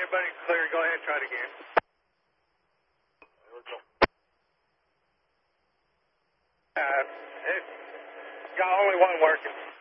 everybody's clear. Go ahead and try it again. It's got only one working.